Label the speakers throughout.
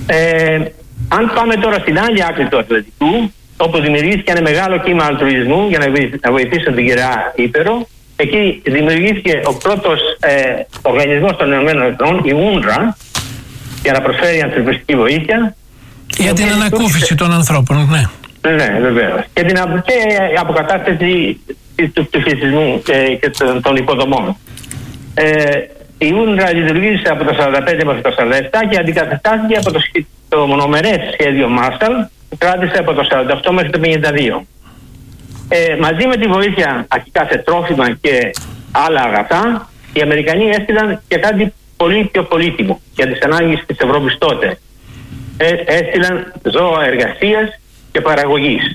Speaker 1: Αν πάμε τώρα στην άλλη άκρη του Ατλαντικού, όπου δημιουργήθηκε ένα μεγάλο κύμα αλτρουισμού για να βοηθήσουν την Κυρά Ήπειρο, εκεί δημιουργήθηκε ο πρώτος οργανισμός των ΗΕ, η UNRWA, για να προσφέρει ανθρωπιστική βοήθεια.
Speaker 2: Για την ανακούφιση των ανθρώπων, ναι.
Speaker 1: Ναι, βεβαίως. Και αποκατάσταση του πληθυσμού και των υποδομών. Η UNRWA λειτουργήσε από το 1945 μέχρι το 1947 και αντικαταστάθηκε από το μονομερές σχέδιο Marshall που κράτησε από το 1948 μέχρι το 1952. Μαζί με τη βοήθεια αρχικά σε τρόφιμα και άλλα αγαθά, οι Αμερικανοί έστειλαν και κάτι πολύ πιο πολύτιμο για τις ανάγκες της Ευρώπης τότε. Έστειλαν ζώα εργασίας και παραγωγής.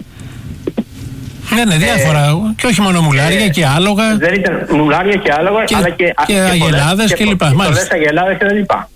Speaker 2: Ναι, διάφορα. Και όχι μόνο μουλάρια και άλογα.
Speaker 1: Δεν ήταν μουλάρια και άλογα, αλλά
Speaker 2: και αγελάδες και λοιπά.
Speaker 1: Πολλές αγελάδες και λοιπά.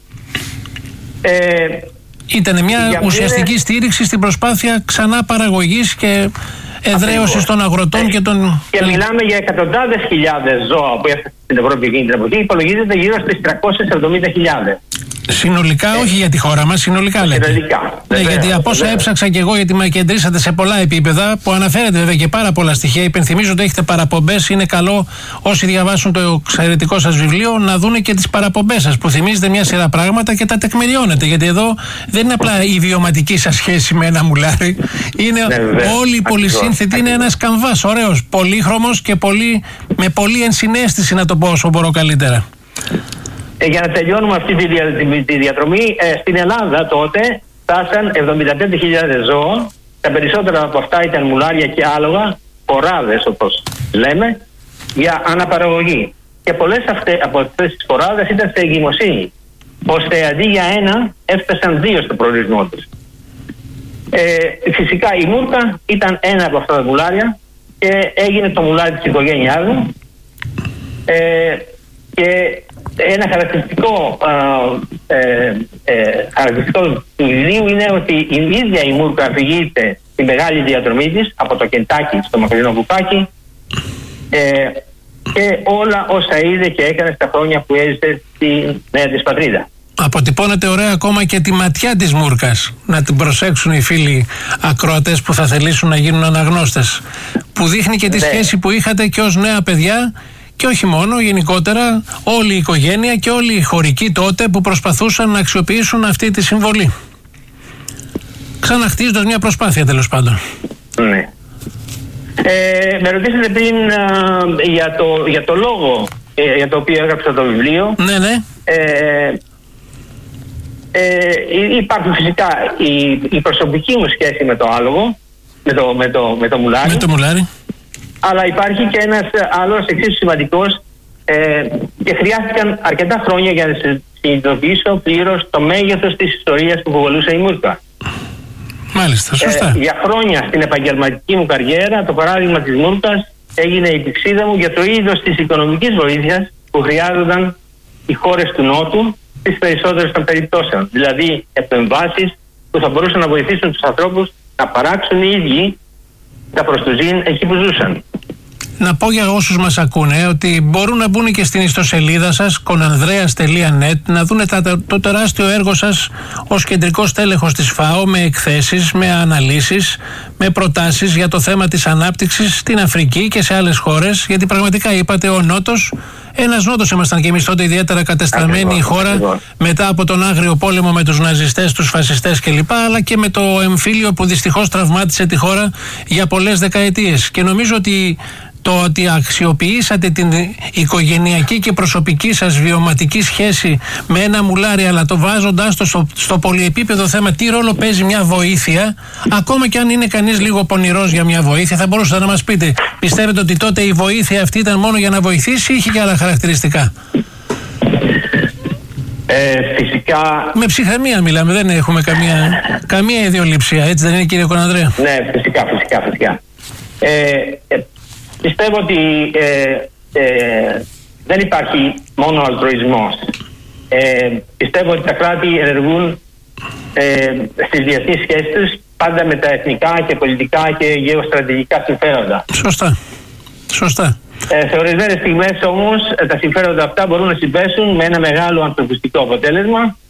Speaker 2: Ήταν μια ουσιαστική στήριξη στην προσπάθεια ξανά παραγωγής και εδραίωσης των αγροτών και των...
Speaker 1: Και μιλάμε για εκατοντάδες χιλιάδες ζώα που έφτασαν στην Ευρώπη εκείνη την εποχή. Υπολογίζεται γύρω στις 370.000.
Speaker 2: Συνολικά, όχι για τη χώρα μας, συνολικά λέτε.
Speaker 1: Συνολικά.
Speaker 2: Ναι, γιατί από όσα έψαξα και εγώ, γιατί με κεντρήσατε σε πολλά επίπεδα, που αναφέρετε βέβαια και πάρα πολλά στοιχεία. Υπενθυμίζω ότι έχετε παραπομπές. Είναι καλό όσοι διαβάσουν το εξαιρετικό σας βιβλίο να δούνε και τις παραπομπές σας, που θυμίζετε μια σειρά πράγματα και τα τεκμηριώνετε. Γιατί εδώ δεν είναι απλά η βιωματική σας σχέση με ένα μουλάρι. Είναι όλη η πολυσύνθετη, είναι ένας καμβάς, ωραίος, πολύχρωμος και με πολλή ενσυναίσθηση, να το πω όσο μπορώ καλύτερα.
Speaker 1: Για να τελειώνουμε αυτή τη διαδρομή, στην Ελλάδα τότε φτάσαν 75.000 ζώα. Τα περισσότερα από αυτά ήταν μουλάρια και άλογα, φοράδες όπως λέμε, για αναπαραγωγή. Και πολλές από αυτές τις φοράδες ήταν σε εγκυμοσύνη, ώστε αντί για ένα έφτασαν δύο στο προορισμό τους. Φυσικά η μούρκα ήταν ένα από αυτά τα μουλάρια και έγινε το μουλάρι της οικογένειάς μου. Και ένα χαρακτηριστικό του βιβλίου είναι ότι η ίδια η μούρκα αφηγείται τη μεγάλη διαδρομή της από το Κεντάκι στο μακρινό κουπάκι και όλα όσα είδε και έκανε στα χρόνια που έζησε στη νέα της πατρίδα.
Speaker 2: Αποτυπώνεται ωραία ακόμα και τη ματιά της μούρκας. Να την προσέξουν οι φίλοι ακροατές που θα θελήσουν να γίνουν αναγνώστες. Που δείχνει και τη σχέση που είχατε και ως νέα παιδιά. Και όχι μόνο, γενικότερα όλη η οικογένεια και όλοι οι χωρικοί τότε που προσπαθούσαν να αξιοποιήσουν αυτή τη συμβολή. Ξαναχτίζοντας μια προσπάθεια, τέλος πάντων.
Speaker 1: Ναι. Με ρωτήσατε πριν για το λόγο για το οποίο έγραψα το βιβλίο.
Speaker 2: Ναι, ναι.
Speaker 1: Υπάρχουν φυσικά η προσωπική μου σχέση με το άλογο, με το μουλάρι.
Speaker 2: Με το μουλάρι.
Speaker 1: Αλλά υπάρχει και ένας άλλος εξίσου σημαντικός και χρειάστηκαν αρκετά χρόνια για να συνειδητοποιήσω πλήρως το μέγεθος της ιστορίας που προβολούσε η μούρκα.
Speaker 2: Μάλιστα, σωστά.
Speaker 1: Για χρόνια στην επαγγελματική μου καριέρα το παράδειγμα της μούρκας έγινε η πηξίδα μου για το είδος της οικονομικής βοήθειας που χρειάζονταν οι χώρες του Νότου στις περισσότερες των περιπτώσεων. Δηλαδή επεμβάσεις που θα μπορούσαν να βοηθήσουν τους ανθρώπους να παράξουν οι ίδιοι τα προστουζήν εκεί που ζούσαν.
Speaker 2: Να πω για όσους μας ακούνε ότι μπορούν να μπουν και στην ιστοσελίδα σας konandreas.net να δουν το τεράστιο έργο σας ως κεντρικός τέλεχος της ΦΑΟ, με εκθέσεις, με αναλύσεις, με προτάσεις για το θέμα της ανάπτυξης στην Αφρική και σε άλλες χώρες, γιατί πραγματικά είπατε ο Νότος, ένας Νότος ήμασταν και εμείς τότε, ιδιαίτερα κατεστραμμένη η χώρα μετά από τον άγριο πόλεμο με τους ναζιστές, τους φασιστές κλπ, αλλά και με το εμφύλιο που δυστυχώς τραυμάτισε τη χώρα για πολλές δεκαετίες. Και νομίζω ότι το ότι αξιοποιήσατε την οικογενειακή και προσωπική σας βιωματική σχέση με ένα μουλάρι, αλλά το βάζοντάς το στο πολυεπίπεδο θέμα, τι ρόλο παίζει μια βοήθεια, ακόμα και αν είναι κανείς λίγο πονηρός για μια βοήθεια, θα μπορούσατε να μας πείτε, πιστεύετε ότι τότε η βοήθεια αυτή ήταν μόνο για να βοηθήσει ή είχε και άλλα χαρακτηριστικά?
Speaker 1: Φυσικά.
Speaker 2: Με ψυχραιμία μιλάμε, δεν έχουμε καμία ιδιοληψία, έτσι δεν είναι, κύριε Κονανδρέα?
Speaker 1: Ναι, φυσικά. Πιστεύω ότι δεν υπάρχει μόνο αλτρουισμός. Πιστεύω ότι τα κράτη ενεργούν στις διεθνείς σχέσεις τους πάντα με τα εθνικά και πολιτικά και γεωστρατηγικά συμφέροντα. Σωστά. Σε ορισμένες στιγμές όμως τα συμφέροντα αυτά μπορούν να συμπέσουν με ένα μεγάλο ανθρωπιστικό αποτέλεσμα